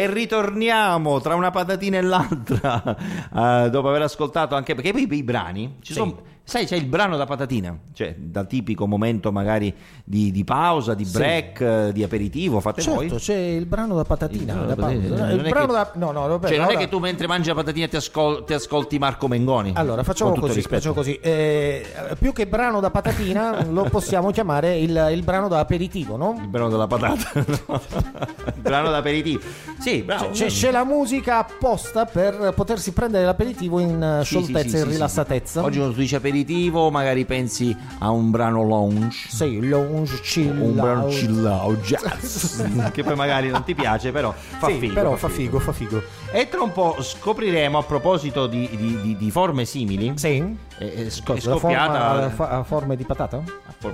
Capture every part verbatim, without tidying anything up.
E ritorniamo tra una patatina e l'altra, uh, dopo aver ascoltato anche, perché poi i brani ci sì. sono. Sai, c'è il brano da patatina, cioè da tipico momento magari di, di pausa, di break, sì. di aperitivo, fate certo, voi. Certo, c'è il brano da patatina. Il da brano, pausa. da, il brano che, da... No, no, vabbè, cioè non ora... è che tu mentre mangi la patatina ti, ascol... ti ascolti Marco Mengoni. Allora, facciamo così, facciamo così. Eh, più che brano da patatina lo possiamo chiamare il, il brano da aperitivo, no? Il brano della patata. No. Il brano da aperitivo. Sì, bravo. C'è, c'è la musica apposta per potersi prendere l'aperitivo in sì, scioltezza sì, sì, e sì, rilassatezza. Sì. Oggi quando tu dici aperitivo magari pensi a un brano lounge, sì, lounge chill un brano out. chill out jazz che poi magari non ti piace, però fa sì, figo però fa figo, figo. fa figo E tra un po' scopriremo, a proposito di, di, di, di forme simili, sì, è, è scoppiata forma, fa, forme di patata,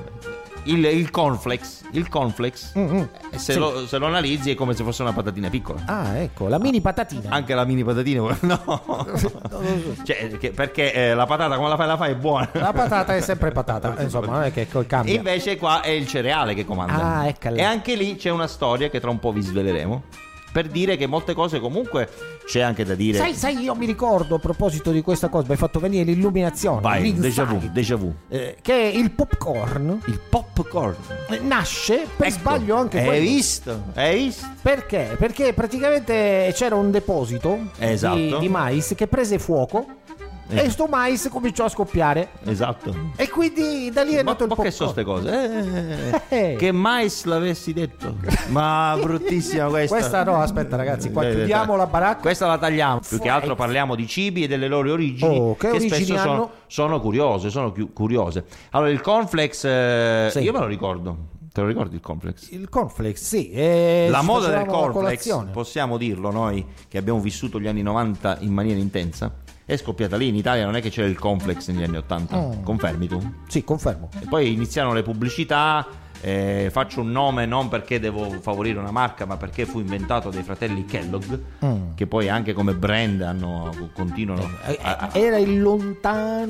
il, il cornflakes il cornflakes mm-hmm. se, sì. lo, se lo analizzi è come se fosse una patatina piccola. Ah, ecco, la mini patatina. Anche la mini patatina, no, cioè, che, perché eh, la patata come la fai la fai è buona, la patata è sempre patata, insomma non è che cambia. Invece qua è il cereale che comanda. Ah, eccola. E anche lì c'è una storia che tra un po' vi sveleremo, per dire che molte cose comunque c'è anche da dire. Sai, sai, io mi ricordo a proposito di questa cosa, mi hai fatto venire l'illuminazione. Vai, déjà vu, déjà vu. Eh, che il popcorn. Il popcorn eh, nasce per ecco, sbaglio anche hai quello. visto? Hai visto? Perché? Perché praticamente c'era un deposito esatto. di, di mais che prese fuoco. Eh. E sto mais cominciò a scoppiare. Esatto. E quindi da lì è ma, nato il ma popcorn. Che sono ste cose? Eh, eh. Che mais l'avessi detto. Ma bruttissima questa. Questa no, aspetta ragazzi, qua chiudiamo la baracca. Questa la tagliamo. Più che altro parliamo di cibi e delle loro origini, oh, che, che origini spesso hanno? sono, sono curiose, sono curiose. Allora il cornflakes eh, sì. io me lo ricordo. Te lo ricordi il cornflakes? Il cornflakes, sì. Eh, la moda del cornflakes, possiamo dirlo noi che abbiamo vissuto gli anni novanta in maniera intensa, è scoppiata lì. In Italia non è che c'era il cornflakes negli anni ottanta. Mm. Confermi tu? Sì, confermo. E poi iniziarono le pubblicità. Eh, faccio un nome non perché devo favorire una marca, ma perché fu inventato dai fratelli Kellogg, mm. che poi anche come brand hanno, continuano eh, a, a... Era il lontano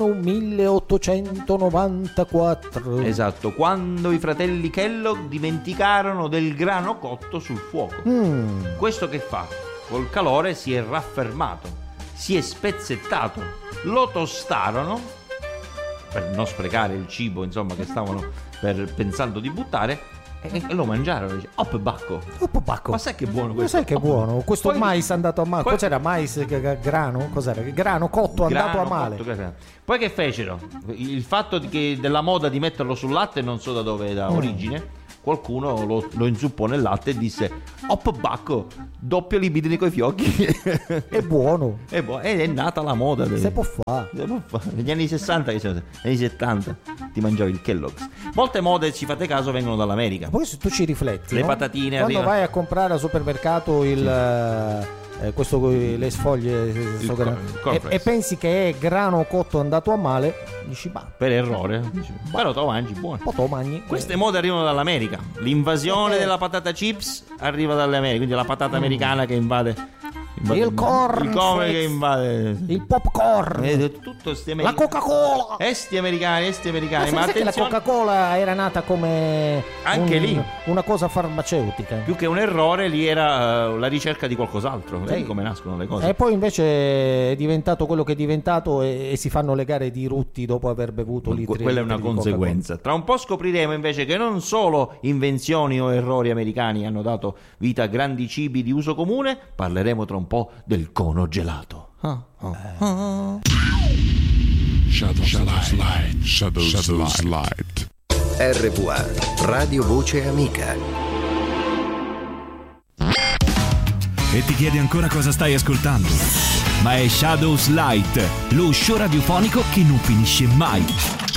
milleottocentonovantaquattro. Esatto, quando i fratelli Kellogg dimenticarono del grano cotto sul fuoco. mm. Questo che fa? Col calore si è raffermato, si è spezzettato, lo tostarono per non sprecare il cibo, insomma, che stavano per, pensando di buttare, e, e lo mangiarono. Dice, op bacco, op bacco. Ma sai che buono questo? Ma sai che op, buono questo poi, mais andato a male. Poi, cos'era mais grano? Cos'era? Grano cotto grano, andato a male. Cotto, poi che fecero? Il fatto di che, della moda di metterlo sul latte, non so da dove da mm. origine. Qualcuno lo, lo inzuppò nel latte e disse op bacco, doppio libidine coi fiocchi. È buono. È buono. Ed è nata la moda del... Se può fare. Negli anni sessanta, che negli anni settanta ti mangiavi il Kellogg's. Molte mode, ci fate caso, vengono dall'America. Poi se tu ci rifletti, le no? patatine quando arrivano... vai a comprare al supermercato il... Sì. Eh, questo le sfoglie so cor- e, e pensi che è grano cotto andato a male, dici bah, per errore, dici, bah, però te lo mangi buono. Poi te lo mangi. Queste mode arrivano dall'America. L'invasione eh. della patata chips arriva dall'America, quindi la patata mm. americana che invade, invade il corn, il come che invade il popcorn, eh, tutto sti americani. La Coca-Cola, esti americani, esti americani. Ma, ma attenzione, che la Coca-Cola era nata come anche un, lì una cosa farmaceutica. Più che un errore, lì era uh, la ricerca di qualcos'altro. Vedi come nascono le cose. E poi invece è diventato quello che è diventato e, e si fanno le gare di rutti dopo aver bevuto litri. Que- quella è una conseguenza. Tra un po' scopriremo invece che non solo invenzioni o errori americani hanno dato vita a grandi cibi di uso comune, parleremo tra un po' del cono gelato. Ah, ah, ah. Shadow, Shadow Slide. Shadow, Shadow Slide. R V A, Radio Voce Amica. E ti chiedi ancora cosa stai ascoltando? Ma è Shadows Light, lo show radiofonico che non finisce mai.